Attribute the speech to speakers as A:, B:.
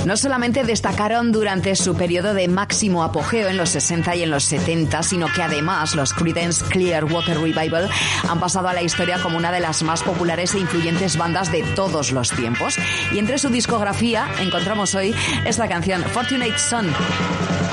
A: No solamente destacaron durante su periodo de máximo apogeo en los 60 y en los 70, sino que además los Creedence Clearwater Revival han pasado a la historia como una de las más populares e influyentes bandas de todos los tiempos. Y entre su discografía encontramos hoy esta canción, Fortunate Son.